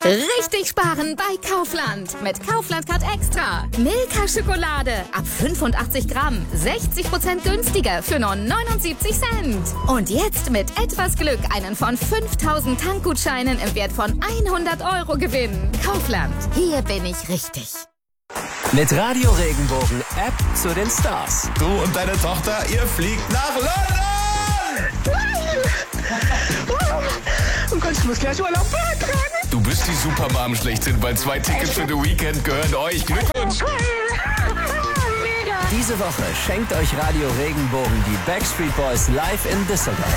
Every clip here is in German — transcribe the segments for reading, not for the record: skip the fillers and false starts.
Richtig sparen bei Kaufland. Mit Kaufland Card Extra. Milka Schokolade ab 85 Gramm. 60% günstiger für nur 79 Cent. Und jetzt mit etwas Glück einen von 5000 Tankgutscheinen im Wert von 100 € gewinnen. Kaufland. Hier bin ich richtig. Mit Radio Regenbogen App zu den Stars. Du und deine Tochter, ihr fliegt nach London! Oh Gott, ich muss gleich Urlaub beantragen. Du bist die Supermom schlechthin, weil 2 Tickets für The Weekend gehören euch. Glückwunsch! Diese Woche schenkt euch Radio Regenbogen die Backstreet Boys live in Düsseldorf.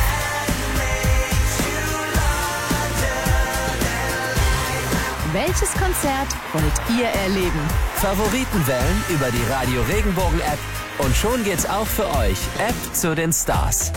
Welches Konzert wollt ihr erleben? Favoriten wählen über die Radio Regenbogen App und schon geht's auch für euch. App zu den Stars.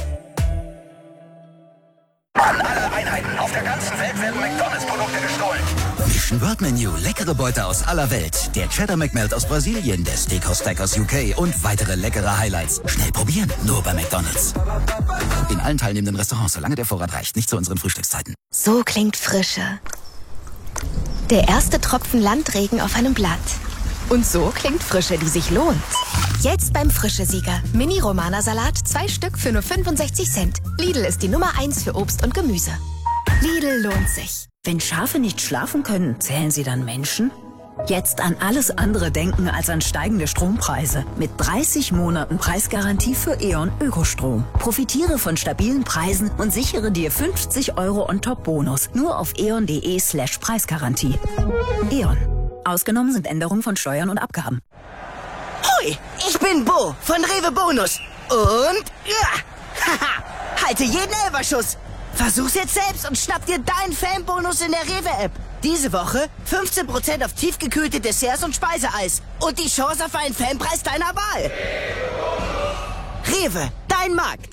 An alle Einheiten auf der ganzen Welt werden McDonalds-Produkte gestohlen. Mission World Menu, leckere Beute aus aller Welt. Der Cheddar McMelt aus Brasilien, der Steakhouse Stack aus UK und weitere leckere Highlights. Schnell probieren, nur bei McDonalds. In allen teilnehmenden Restaurants, solange der Vorrat reicht, nicht zu unseren Frühstückszeiten. So klingt Frische. Der erste Tropfen Landregen auf einem Blatt. Und so klingt Frische, die sich lohnt. Jetzt beim Frische-Sieger. Mini-Romana-Salat, 2 Stück für nur 65 Cent. Lidl ist die Nummer 1 für Obst und Gemüse. Lidl lohnt sich. Wenn Schafe nicht schlafen können, zählen sie dann Menschen? Jetzt an alles andere denken als an steigende Strompreise. Mit 30 Monaten Preisgarantie für E.ON Ökostrom. Profitiere von stabilen Preisen und sichere dir 50 € on top Bonus. Nur auf eon.de/Preisgarantie. E.ON. Ausgenommen sind Änderungen von Steuern und Abgaben. Hoi, ich bin Bo von Rewe Bonus. Und haha, halte jeden Elferschuss. Versuch's jetzt selbst und schnapp dir deinen Fanbonus in der Rewe-App. Diese Woche 15% auf tiefgekühlte Desserts und Speiseeis. Und die Chance auf einen Fanpreis deiner Wahl. Rewe, dein Markt.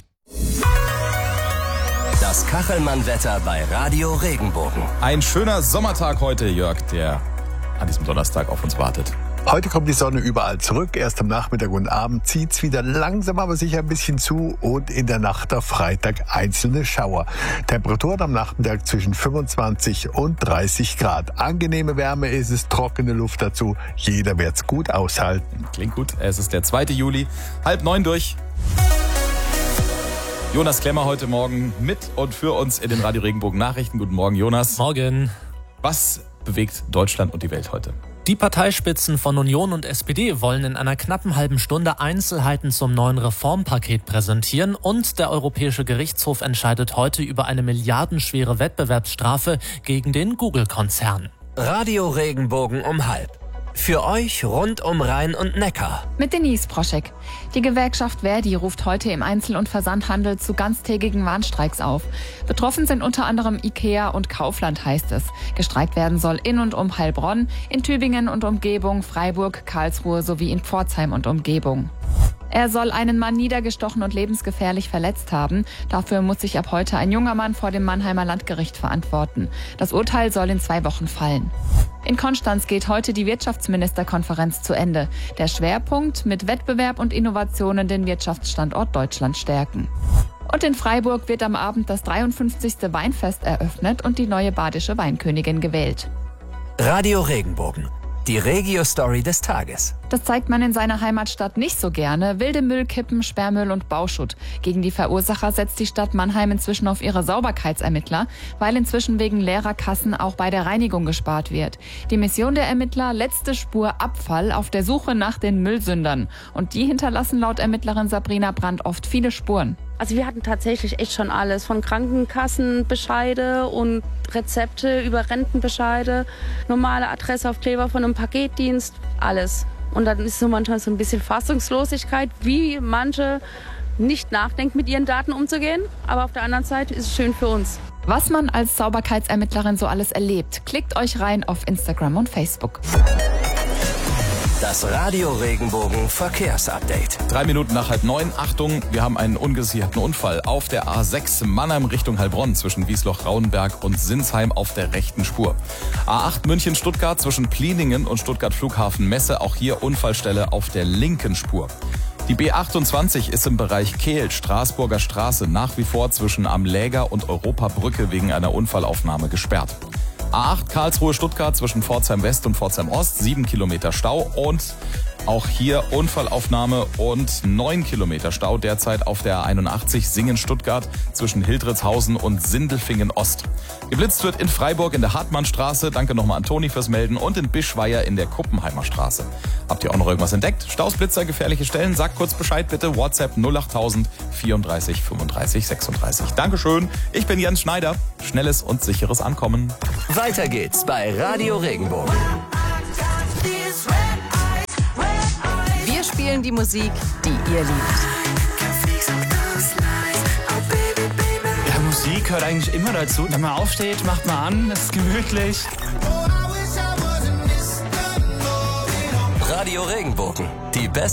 Das Kachelmann-Wetter bei Radio Regenbogen. Ein schöner Sommertag heute, Jörg, der an diesem Donnerstag auf uns wartet. Heute kommt die Sonne überall zurück. Erst am Nachmittag und Abend zieht's wieder langsam, aber sicher ein bisschen zu. Und in der Nacht auf Freitag einzelne Schauer. Temperaturen am Nachmittag zwischen 25 und 30 Grad. Angenehme Wärme ist es, trockene Luft dazu. Jeder wird's gut aushalten. Klingt gut. Es ist der 2. Juli, 8:30 durch. Jonas Klemmer heute Morgen mit und für uns in den Radio Regenbogen Nachrichten. Guten Morgen, Jonas. Morgen. Was bewegt Deutschland und die Welt heute? Die Parteispitzen von Union und SPD wollen in einer knappen halben Stunde Einzelheiten zum neuen Reformpaket präsentieren und der Europäische Gerichtshof entscheidet heute über eine milliardenschwere Wettbewerbsstrafe gegen den Google-Konzern. Radio Regenbogen um 12:30. Für euch rund um Rhein und Neckar. Mit Denise Proschek. Die Gewerkschaft Verdi ruft heute im Einzel- und Versandhandel zu ganztägigen Warnstreiks auf. Betroffen sind unter anderem IKEA und Kaufland, heißt es. Gestreikt werden soll in und um Heilbronn, in Tübingen und Umgebung, Freiburg, Karlsruhe sowie in Pforzheim und Umgebung. Er soll einen Mann niedergestochen und lebensgefährlich verletzt haben. Dafür muss sich ab heute ein junger Mann vor dem Mannheimer Landgericht verantworten. Das Urteil soll in 2 Wochen fallen. In Konstanz geht heute die Wirtschaftsministerkonferenz zu Ende. Der Schwerpunkt: mit Wettbewerb und Innovationen den Wirtschaftsstandort Deutschland stärken. Und in Freiburg wird am Abend das 53. Weinfest eröffnet und die neue badische Weinkönigin gewählt. Radio Regenbogen. Die Regio-Story des Tages. Das zeigt man in seiner Heimatstadt nicht so gerne. Wilde Müllkippen, Sperrmüll und Bauschutt. Gegen die Verursacher setzt die Stadt Mannheim inzwischen auf ihre Sauberkeitsermittler, weil inzwischen wegen leerer Kassen auch bei der Reinigung gespart wird. Die Mission der Ermittler: letzte Spur Abfall auf der Suche nach den Müllsündern. Und die hinterlassen laut Ermittlerin Sabrina Brandt oft viele Spuren. Also wir hatten tatsächlich echt schon alles, von Krankenkassenbescheide und Rezepte über Rentenbescheide, normale Adressaufkleber von einem Paketdienst, alles. Und dann ist so manchmal so ein bisschen Fassungslosigkeit, wie manche nicht nachdenken, mit ihren Daten umzugehen. Aber auf der anderen Seite ist es schön für uns. Was man als Sauberkeitsermittlerin so alles erlebt, klickt euch rein auf Instagram und Facebook. Das Radio Regenbogen Verkehrsupdate. 3 Minuten nach 8:30. Achtung, wir haben einen ungesicherten Unfall auf der A6 Mannheim Richtung Heilbronn zwischen Wiesloch-Rauenberg und Sinsheim auf der rechten Spur. A8 München-Stuttgart zwischen Pliningen und Stuttgart-Flughafen-Messe. Auch hier Unfallstelle auf der linken Spur. Die B28 ist im Bereich Kehl, Straßburger Straße, nach wie vor zwischen Am Läger und Europabrücke wegen einer Unfallaufnahme gesperrt. A8 Karlsruhe-Stuttgart zwischen Pforzheim West und Pforzheim Ost, 7 Kilometer Stau und auch hier Unfallaufnahme und 9 Kilometer Stau derzeit auf der 81 Singen-Stuttgart zwischen Hildritzhausen und Sindelfingen Ost. Geblitzt wird in Freiburg in der Hartmannstraße, danke nochmal an Toni fürs Melden, und in Bischweier in der Kuppenheimer Straße. Habt ihr auch noch irgendwas entdeckt? Staus, Blitzer, gefährliche Stellen? Sagt kurz Bescheid bitte, WhatsApp 08000 34 35 36. Dankeschön, ich bin Jens Schneider. Schnelles und sicheres Ankommen. Weiter geht's bei Radio Regenbogen. Wir spielen die Musik, die ihr liebt. Ja, Musik gehört eigentlich immer dazu. Wenn man aufsteht, macht man an, es ist gemütlich. Radio Regenbogen, die beste